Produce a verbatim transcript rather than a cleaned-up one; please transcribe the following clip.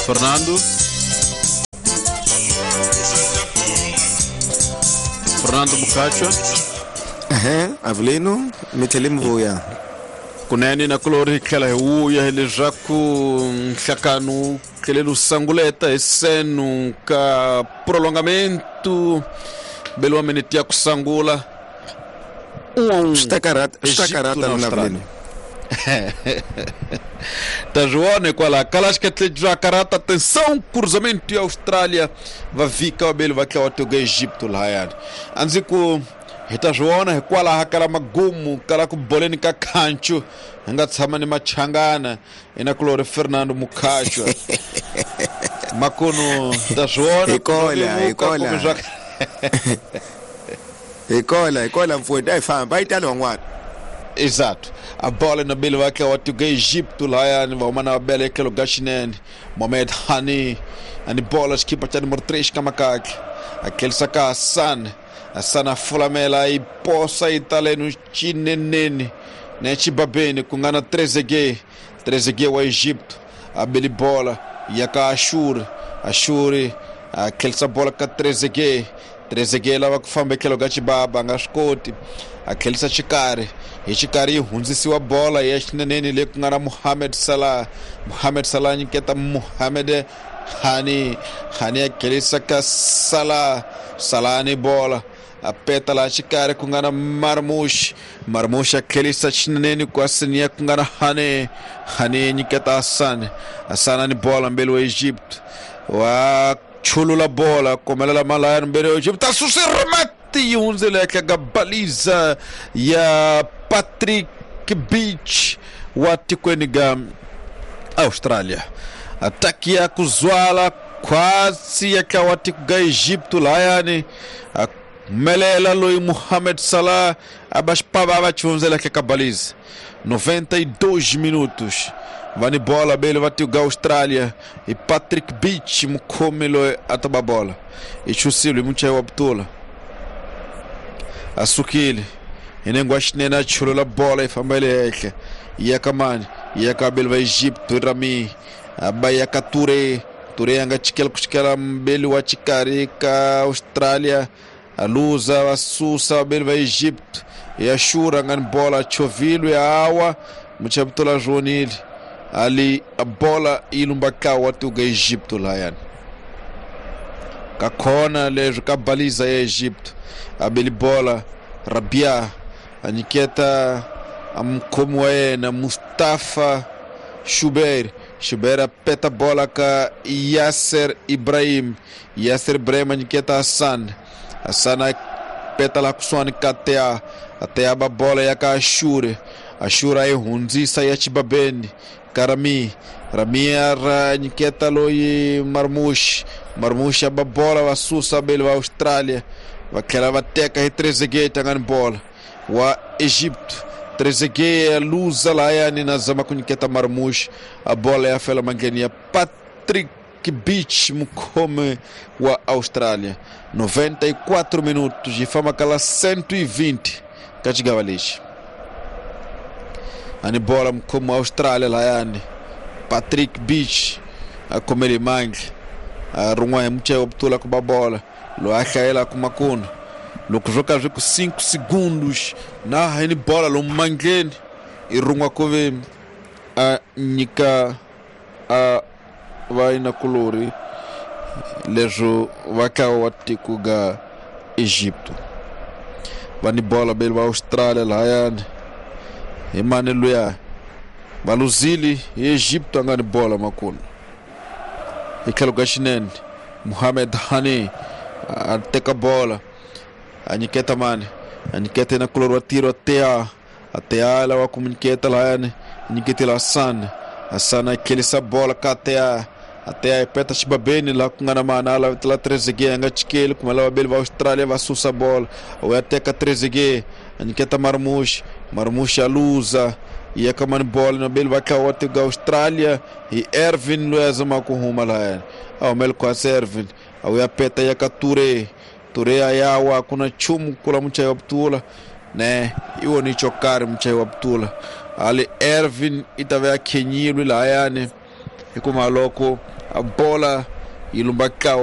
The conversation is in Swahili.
Fernando Fernando Mukacho eh Avelino metelimuya kuneni na kolori kala huya ile jaku nhlakanu kelelu sanguleta esenu ka prolongamento belo minute ya kusangula stakarata stakarata na Avelino tá joane qual calas que te já carata atenção cruzamento e Austrália vai ficar o belo vai que o teu Egito lá ya anziku hita joana qual aquela magumu kala ku boleni ka kanchu anga tsamani machangana ina kolore Fernando Mukacho makono tá joana ikola ikola ikola ikola mfuenda ifamba italongwa. Exato. A bola na bela vai que o teu Egito lá ya vai mandar a bela que o Gashinen Mohamed Hani ani bolas que para número três kamakaki aquele saca Hassan Hassan a fulamela e possa itale no chinenene né chibabene com gana treze G treze G o Egito a bela bola e a Ashur Ashuri aquele sa bola com treze G treze G lá vai que famba que o Gachibaba ngascoti aquele sa chikare e chikari hunzisiwa bola e chinenene le com gana Mohamed Salah Mohamed Salah ni keta Mohamed Hani Hani aquele saca Salah Salah ni bola a peta lá chikare com gana Marmoush Marmoush aquele sa chinenene com a senia com gana Hani Hani ni keta Hassan Hassan ni bola mbele o Egito wa chulula bola como ela malaya mbele o Egito tá sucermate e unzele que a baliza ya Patrick Beach watikweniga Austrália ataki ya kuzwala quase ya kawatiga Egito lá yani melela loi Mohamed Salah abash pababa chunzele que a baliza noventa e dois minutos vani bola bele vatiga Austrália e Patrick Beach mkomelo ataba bola e chusilo mucha waptula asukile inengwashinena chulo la bola ifambele yake yakamani yakabel va Egito Rami abaya kature ture anga chikela kushikela mbele wa chikari ka Austrália aluza wasusa bel va Egito yashura ngan bola chovilo ya awa mchabtola jonili ali a bola ilumbaka watu ga Egito lá yani kakona lejo ka baliza ya Egito abeli bola Rabia aniketa amkomwe na Mustafa Shuber Shuber peta bola ka Yasser Ibrahim Yasser Ibrahim aniketa Hassan Hassan peta la kuswani katea até a bola ya ka Ashur Ashur ay hunzisa ya chibabeni Karami Rami ara aniketa loi Marmoush Marmoush aba bola wasusa beli wa Austrália wakela vateca e treze G tangan bola wa Egito treze G luza lá yani na zama kuniketa Marmoush a bola é a fela mangenia Patrick Beach mukome wa Austrália noventa e quatro minutos de fama kala cento e vinte kachigavalish ani bola mukome Austrália lá yani Patrick Beach a comele mangue a rungwa mche optula kwa bola lo akaela kumakuna lo kujoka jogo cinco segundos na hani bola lo mangeni irungwa kove a nika a vai na colori lejo vaka watiku ga Egito vani bola bel va Austrália lá yani emane luya baluzili Egito angani bola makuna ikelo gashinen Mohamed Hani ateka bola aniketa mane aniketa na color atiro até a até a ela comunicata lá yani aniketa la Hassan Hassan aquele sa bola ka até a até a peta chibabeni lá com ana mana lá lá treze G anga chikele como ela bel va Austrália va susa bola ou até ka treze G aniketa Marmoush Marmoush aluza e a kamani bola na bel va ka wate ga Austrália e Ervin Luiza makuhuma lá yani au mel kwa Ervin au ya peta ya kature ture ayawa kuna chumu kula mcha yaptula ne iwo ni chokari mcha yaptula ali Ervin itavea kenyilwi la yani ikuma loko a bola yi lumbaka